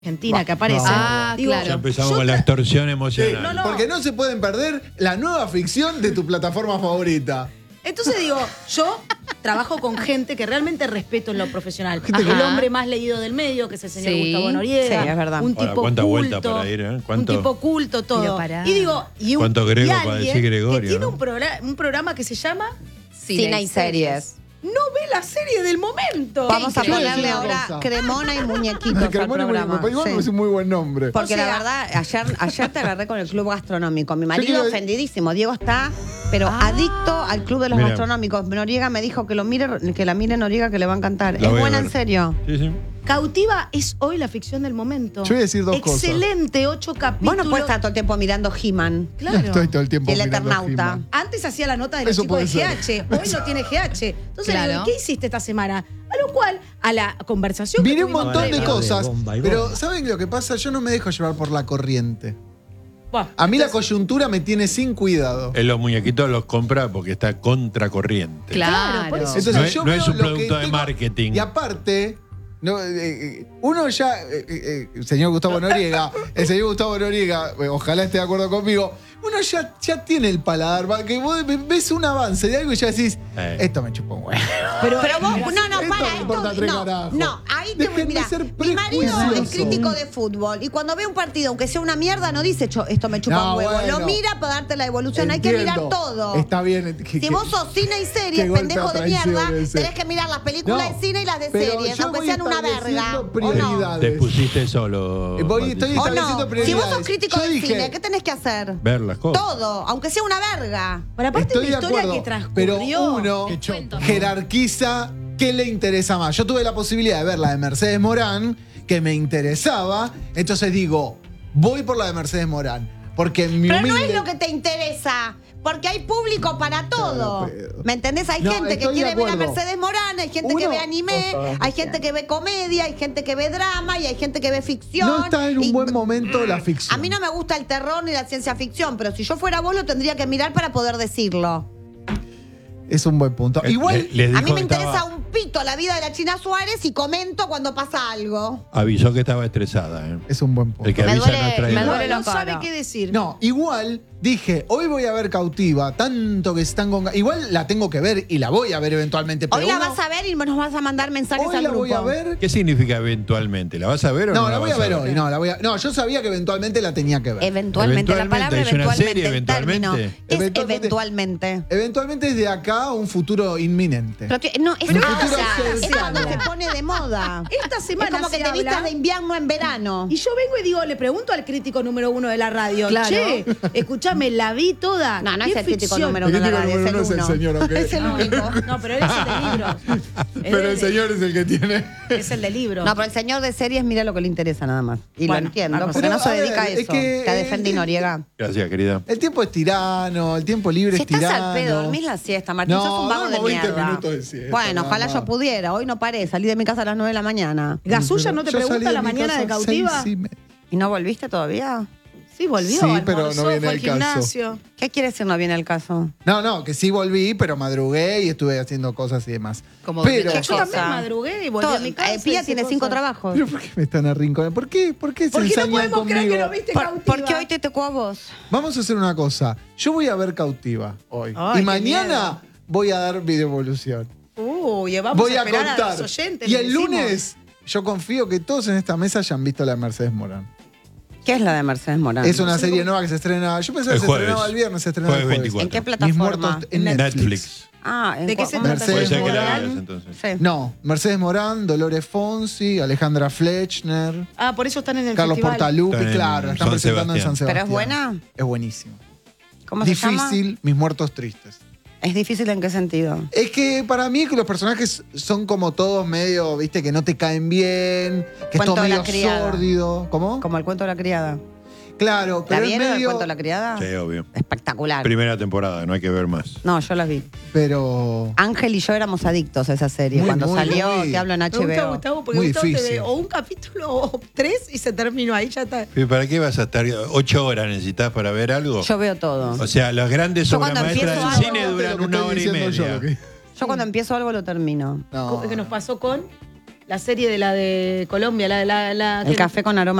Argentina que aparece. Digo, Ya empezamos con la extorsión emocional. no. Porque no se pueden perder la nueva ficción de tu plataforma favorita. Entonces digo, yo trabajo con gente que realmente respeto en lo profesional. Gente que- El hombre más leído del medio, que es el señor Sí. Gustavo Noriega. Sí, es verdad. Un Ahora, tipo ¿cuánta vuelta culto. para ir, eh? Un ¿Cuánto? tipo culto, todo. Pero pará. Y digo, ¿Cuánto griego y para alguien decir Gregorio, que tiene no? un programa que se llama Cine y series. No ve la serie del momento. Vamos a Quiero ponerle decir una ahora cosa. cremona y muñequitos al Cremona y programa. Muñeco. Igual me parece un muy buen nombre. Porque O sea- la verdad, ayer te agarré con el club gastronómico. Mi marido quiero- ofendidísimo. Diego está, pero adicto al club de los Mira. gastronómicos. Noriega me dijo que la mire Noriega, que le va a encantar. La Es voy a buena, ver. en serio. Sí, sí. Cautiva es hoy la ficción del momento. Yo voy a decir dos cosas. Excelente, 8 capítulos. Vos no puedes estar todo el tiempo mirando He-Man. Claro. Estoy todo el tiempo Y el mirando Eternauta. He-Man. Antes hacía la nota de los Eso chicos de puede GH, ser. hoy no tiene GH. Entonces, le digo, Claro. ¿qué hiciste esta semana? A lo cual, a la conversación Miré que un tuvimos montón de previo- cosas, bomba y pero bomba. ¿saben lo que pasa? Yo no me dejo llevar por la corriente. Buah, A mí la entonces- coyuntura me tiene sin cuidado. Él los muñequitos los compra porque está contracorriente. Claro, por eso. Entonces, No es- yo no es veo un lo producto que de marketing. Y aparte, no, uno ya, el señor Gustavo Noriega, ojalá esté de acuerdo conmigo, uno ya tiene el paladar, que vos ves un avance de algo y ya decís, esto me chupa un huevo. Pero vos, no, Esto para, me importa tres carajos. no, ahí te Dejen de mira, ser mi marido es prejuiciosos. crítico de fútbol y cuando ve un partido, aunque sea una mierda, no dice esto me chupa No, un huevo. bueno. Lo mira para darte la evolución. Hay que Entiendo. mirar todo. Está bien. Si vos sos cine y qué series, golpe pendejo a de traición mierda, ese. tenés que mirar las películas No, de cine y las de pero series, yo aunque voy sean una verga. estableciendo ¿O no? prioridades. Te pusiste solo. Estoy Patricia. ¿O estableciendo no? Si prioridades. vos sos crítico Yo del dije, cine, ¿qué tenés que hacer? Ver las cosas. Todo, aunque sea una verga. Pero aparte Estoy de de la historia acuerdo, que transcurrió. pero uno jerarquiza qué le interesa más. Yo tuve la posibilidad de ver la de Mercedes Morán, que me interesaba, entonces digo, voy por la de Mercedes Morán. Porque en mi Pero no humilde- es lo que te interesa. Porque hay público para todo. Claro, pero- ¿Me entendés? Hay No, gente que estoy de quiere ver a acuerdo. Mercedes Morán, hay gente que Uno- ve anime, hay gente que ve comedia, hay gente que ve drama y hay gente que ve ficción. No está en un Y- buen momento la ficción. A mí no me gusta el terror ni la ciencia ficción, pero si yo fuera vos lo tendría que mirar para poder decirlo. Es un buen punto. Igual, Les A dijo mí me que interesa estaba- un pito la vida de la China Suárez y comento cuando pasa algo. Avisó que estaba estresada. es un buen punto. El que Me avisa duele- no es me traidor. duele No la sabe cara. qué decir. No, igual dije, hoy voy a ver Cautiva, tanto que están con... Igual la tengo que ver y la voy a ver eventualmente. Pero Hoy la uno- vas a ver y nos vas a mandar mensajes Hoy al la grupo. voy a ver. ¿Qué significa eventualmente? ¿La vas a ver o no? No, la voy a vas ver hoy. No, yo sabía que eventualmente la tenía que ver. Eventualmente, la palabra ¿Es una eventualmente. serie, eventualmente? término. Es Eventualmente. eventualmente. Eventualmente es de acá a un futuro inminente. Pero no, es, Pero ahora, futuro es cercano. cuando se pone de moda. Esta semana Es como que se te vistas habla- de invierno en verano. Y yo vengo y digo, le pregunto al crítico número 1 de la radio, Claro. che, escúchame, la vi toda. No, no ¿Qué es el crítico ficción? número uno de la radio, es el no es el uno. señor, ¿ok? Es el único. No, pero él es el de libros. Pero el señor es el que tiene. Es el de libros. No, pero el señor de series mira lo que le interesa nada más. Y Bueno, lo entiendo, vamos. porque Pero, no se a ver, dedica a es eso. que, Te defendí, Noriega. Gracias, querida. El tiempo es tirano, el tiempo libre Si es estás tirano. al pedo, dormís la siesta, Martín, No, sos un vago de duermo 20 mierda. minutos de siesta, Bueno, nada ojalá más. yo pudiera. Hoy no paré, salí de mi casa a las 9 de la mañana. ¿Gasulla no te Yo salí pregunta la mi mañana casa de Cautiva? 6:30. ¿Y no volviste todavía? Sí, volvió. Sí, pero almorzó, no viene fue al al caso. gimnasio. ¿Qué quiere decir no viene al caso? No, que sí volví, pero madrugué y estuve haciendo cosas y demás. Como pero, ¿qué Yo también cosa? madrugué y volví a mi casa. Pía hice tiene 5 cosas. trabajos. ¿Pero por qué me están arrinconando? ¿Por qué se ¿Por qué no ensañan podemos creer conmigo? que lo viste Cautiva? ¿Por qué hoy te tocó a vos? Vamos a hacer una cosa. Yo voy a ver Cautiva hoy. Ay, y qué mañana voy a dar videoevolución. Uy, vamos Voy a a esperar contar. a los oyentes. Y le el decimos. lunes, yo confío que todos en esta mesa hayan visto la de Mercedes Morán. ¿Qué es la de Mercedes Morán? Es una serie nueva que se estrena. Yo pensaba El que se jueves. estrenaba el viernes, se estrenaba el Jueves jueves. 24. ¿En qué Mis plataforma? muertos en Netflix. Netflix. Ah, ¿De qué se ¿cómo? trata? Puede ser que la Morán. veas entonces. Sí. No, Mercedes Morán, Dolores Fonsi, Alejandra Flechner, Ah, por eso están en el Carlos festival. Portalupi, Están en claro, están San presentando en Sebastián. San ¿Pero Sebastián. es buena? Es buenísimo. ¿Cómo se llama? Difícil, Mis muertos tristes. ¿Es difícil en qué sentido? Es que para mí que los personajes son como todos medio, viste, que no te caen bien, que es Cuento todo de la medio criada. sórdido. ¿Cómo? Como el cuento de la criada. Claro, ¿La pero es vieron el medio... cuento de la criada? Sí, obvio. Espectacular. Primera temporada, no hay que ver más. No, yo la vi. Pero... Ángel y yo éramos adictos a esa serie. Muy, Cuando muy, salió, muy. te hablo en Me gusta HBO. Gustavo porque Muy Gustavo te difícil. ve o un capítulo o 3 y se terminó ahí, ya está. ¿Y para qué vas a estar 8 horas necesitas para ver algo? Yo veo todo. O sea, las grandes Yo obras cuando maestras empiezo del algo, cine Lo duran que una estoy hora y diciendo yo, media. lo que- Yo cuando empiezo algo lo termino. No. ¿Qué nos pasó con La serie de la de Colombia, El café con aroma